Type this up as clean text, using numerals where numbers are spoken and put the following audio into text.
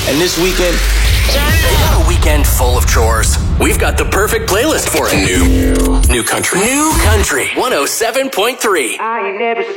And this weekend, you got a weekend full of chores. We've got the perfect playlist for it. New country. New country. 107.3. I ain't never seen